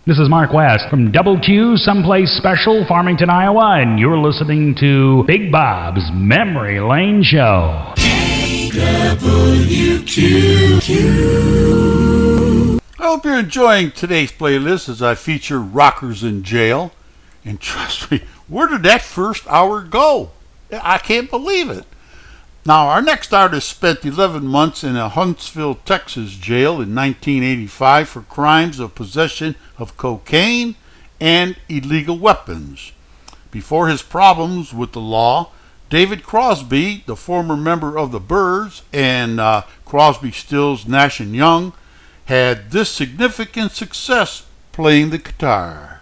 This is Mark West from Double Q, Someplace Special, Farmington, Iowa, and you're listening to Big Bob's Memory Lane Show. KWQQ. I hope you're enjoying today's playlist as I feature rockers in jail. And trust me, where did that first hour go? I can't believe it. Now, our next artist spent 11 months in a Huntsville, Texas jail in 1985 for crimes of possession of cocaine and illegal weapons. Before his problems with the law, David Crosby, the former member of the Byrds and Crosby, Stills, Nash & Young, had this significant success playing the guitar.